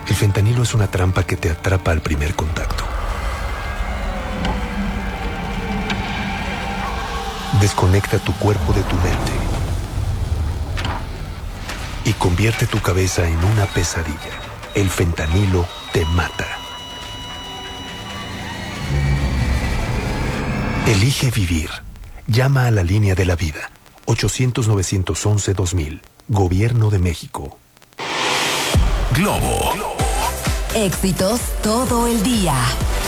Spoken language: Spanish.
El fentanilo es una trampa que te atrapa al primer contacto. Desconecta tu cuerpo de tu mente y convierte tu cabeza en una pesadilla. El fentanilo te mata. Elige vivir. Llama a la línea de la vida. 800-911-2000. Gobierno de México. Globo. Éxitos todo el día.